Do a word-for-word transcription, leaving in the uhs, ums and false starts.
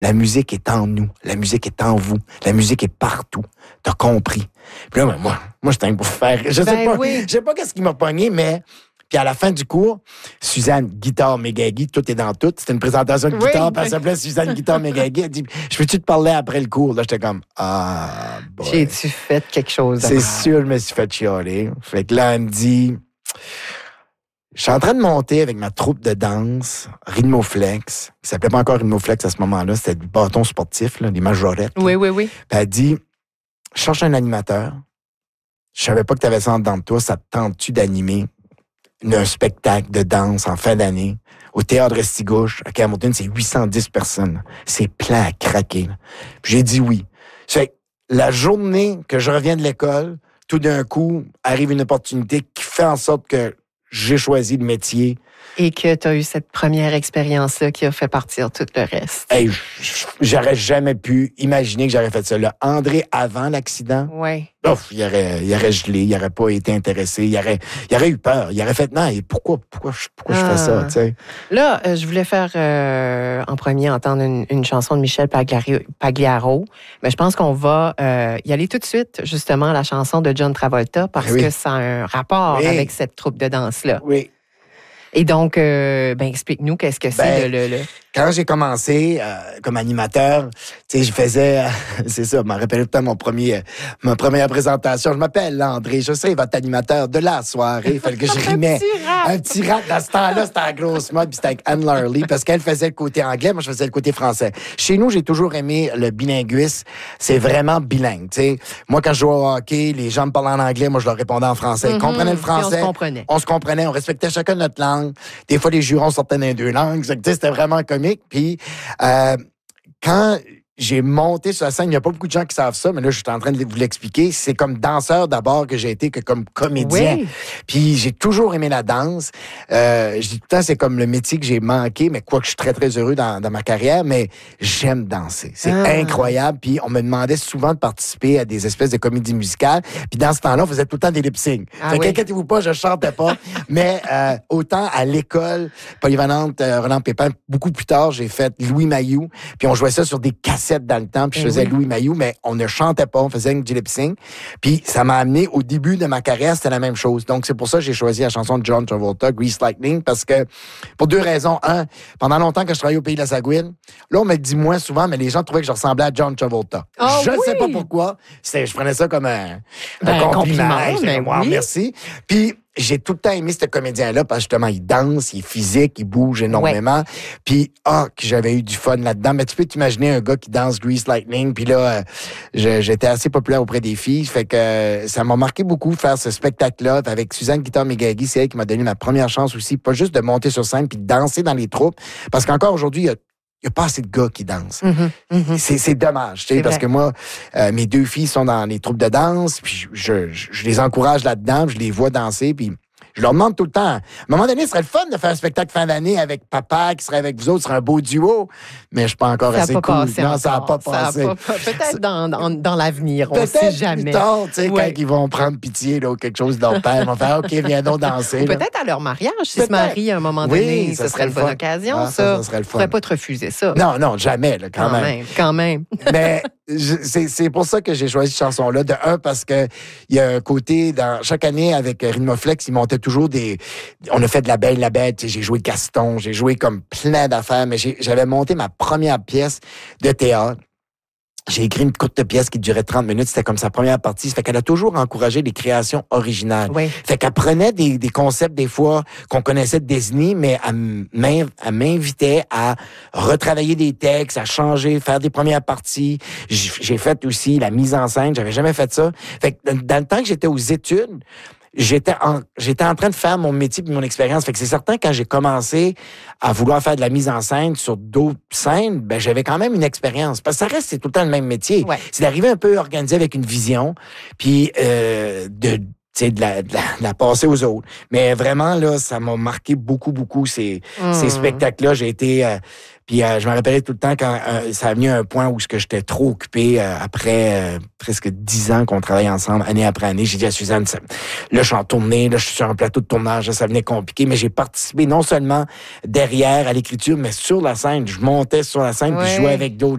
La musique est en nous. La musique est en vous. La musique est partout. T'as compris. Puis là, ben, moi, moi, j'étais pour faire. Je sais Ben pas. oui. Je sais pas qu'est-ce qui m'a pogné, mais. Puis à la fin du cours, Suzanne, guitare, mégagui, tout est dans tout. C'était une présentation de Oui. guitare, puis elle s'appelait Suzanne, guitare, mégagui. Elle dit, je peux-tu te parler après le cours? Là, j'étais comme, ah, boy. J'ai-tu fait quelque chose de C'est mal? sûr, je me suis fait chialer. Fait que là, elle me dit, je suis en train de monter avec ma troupe de danse, Rhythmoflex. Ça s'appelait pas encore Rhythmoflex à ce moment-là, c'était du bâton sportif, là, des majorettes. Oui, oui, oui. Puis elle dit, je cherche un animateur. Je savais pas que tu avais ça en dedans de toi. Ça te tente-tu d'animer un spectacle de danse en fin d'année au Théâtre Restigouche à Camerton? C'est huit cent dix personnes. C'est plein à craquer. Là. Puis j'ai dit oui. Fait que la journée que je reviens de l'école, tout d'un coup, arrive une opportunité qui fait en sorte que j'ai choisi le métier. Et que tu as eu cette première expérience-là qui a fait partir tout le reste. Hey, j'aurais jamais pu imaginer que j'aurais fait ça. Là, André, avant l'accident, Oui. ouf, il aurait, il aurait gelé, il aurait pas été intéressé, il aurait, il aurait eu peur. Il aurait fait, non, et pourquoi, pourquoi, je- pourquoi je fais ça, tu sais? Là, euh, je voulais faire euh, en premier entendre une, une chanson de Michel Pagliari- Pagliaro, mais je pense qu'on va euh, y aller tout de suite, justement, à la chanson de John Travolta, parce Oui. que ça a un rapport Oui. avec cette troupe de danse-là. Oui. Et donc, euh, ben, explique-nous qu'est-ce que c'est Ben, le, le, le... Quand j'ai commencé euh, comme animateur, tu sais, je faisais, euh, c'est ça, je me rappelle tout le temps mon premier, euh, ma première présentation. Je m'appelle André, je sais, votre animateur de la soirée. Il fallait que je rimais. Un petit rap. Un petit rap. Dans ce temps-là, c'était la grosse mode, puis c'était avec Anne Larley, parce qu'elle faisait le côté anglais, moi je faisais le côté français. Chez nous, j'ai toujours aimé le bilinguisme. C'est vraiment bilingue, tu sais. Moi, quand je jouais au hockey, les gens me parlaient en anglais, moi je leur répondais en français. Ils Mhm. comprenaient le Puis on se français. comprenait. On se comprenait, on respectait chacun notre langue. Des fois, les jurons sortaient dans les deux langues. Tu sais, c'était vraiment comique. Puis, euh, quand j'ai monté sur la scène, il n'y a pas beaucoup de gens qui savent ça, mais là, je suis en train de vous l'expliquer. C'est comme danseur d'abord que j'ai été que comme comédien. Oui. Puis j'ai toujours aimé la danse. Euh, je dis tout le temps, c'est comme le métier que j'ai manqué, mais quoique je suis très, très heureux dans, dans ma carrière, mais j'aime danser. C'est Ah. incroyable. Puis on me demandait souvent de participer à des espèces de comédies musicales. Puis dans ce temps-là, on faisait tout le temps des lip-syncs. Ah fait oui. qu'inquiétez-vous pas, je chantais pas. mais euh, autant à l'école, polyvalente, euh, Roland Pépin, beaucoup plus tard, j'ai fait Louis Mailloux. Puis on jouait ça sur des cassettes dans le temps. Puis je Eh faisais oui. Louis Mailloux, mais on ne chantait pas, on faisait du lip-sync. Puis ça m'a amené au début de ma carrière, c'était la même chose. Donc c'est pour ça que j'ai choisi la chanson de John Travolta, Grease Lightning, parce que pour deux raisons. Un, pendant longtemps que je travaillais au Pays de la Sagouine, là on me le dit moins souvent, mais les gens trouvaient que je ressemblais à John Travolta. Ah je ne sais oui! pas pourquoi. C'était, je prenais ça comme un, Ben, un un compliment. compliment, J'étais mais comme, wow, oui. merci. Puis j'ai tout le temps aimé ce comédien-là parce que justement, il danse, il est physique, il bouge énormément. Puis, ah, que j'avais eu du fun là-dedans. Mais tu peux t'imaginer un gars qui danse Grease Lightning. Puis là, euh, je- j'étais assez populaire auprès des filles. Fait que euh, ça m'a marqué beaucoup faire ce spectacle-là avec Suzanne Guitare Mégagui. C'est elle qui m'a donné ma première chance aussi. Pas juste de monter sur scène puis de danser dans les troupes. Parce qu'encore aujourd'hui, il y a il n'y a pas assez de gars qui dansent. Mhm, mhm. C'est, c'est dommage, tu sais, C'est parce vrai. que moi, euh, mes deux filles sont dans les troupes de danse, puis je, je, je les encourage là-dedans, je les vois danser, puis je leur demande tout le temps. À un moment donné, ce serait le fun de faire un spectacle fin d'année avec papa qui serait avec vous autres, ce serait un beau duo, mais je suis pas encore Ça n'a assez pas cool. passé non, ça n'a pas encore. Ça a passé. pas- Peut-être dans, dans, dans l'avenir, on ne sait Peut-être jamais. plus tard, tu sais, Ouais. quand ils vont prendre pitié là, ou quelque chose de leur père, ils vont faire OK, viens donc danser. Ou là. peut-être à leur mariage, s'ils se Peut-être. marient à un moment Oui, donné, ça ce serait serait une le bonne fun. occasion, Ah, ça. ça, ça serait le Je pourrais fun. pas te refuser ça. Non, non, jamais, là, quand, quand même. même, quand même. Mais je- c'est, c'est pour ça que j'ai choisi cette chanson-là. De un, parce que il y a un côté, dans chaque année, avec Rhythmoflex, ils montaient toujours des... On a fait de la Belle, la Bête, tu sais, j'ai joué Gaston, j'ai joué comme plein d'affaires, mais j'ai- j'avais monté ma première pièce de théâtre. J'ai écrit une courte pièce qui durait trente minutes. C'était comme sa première partie. Ça fait qu'elle a toujours encouragé les créations originales. Oui. Fait qu'elle prenait des, des concepts, des fois, qu'on connaissait de Disney, mais elle m'in- elle m'invitait à retravailler des textes, à changer, faire des premières parties. J'ai j'ai fait aussi la mise en scène. J'avais jamais fait ça. Fait que dans, dans le temps que j'étais aux études, j'étais en, j'étais en train de faire mon métier et mon expérience. Fait que c'est certain, quand j'ai commencé à vouloir faire de la mise en scène sur d'autres scènes, ben, j'avais quand même une expérience. Parce que ça reste, c'est tout le temps le même métier. Ouais. C'est d'arriver un peu organisé avec une vision, puis euh, de tu sais, de la, de, la, de la passer aux autres. Mais vraiment, là, ça m'a marqué beaucoup, beaucoup, ces, mmh. ces spectacles-là. J'ai été... Euh, puis euh, je me rappelais tout le temps quand euh, ça a venu à un point où j'étais trop occupé euh, après euh, presque dix ans qu'on travaille ensemble, année après année. J'ai dit à Suzanne, ça, là, je suis en tournée, là, je suis sur un plateau de tournage, là, ça venait compliqué, mais j'ai participé non seulement derrière à l'écriture, mais sur la scène. Je montais sur la scène, oui. puis je jouais avec d'autres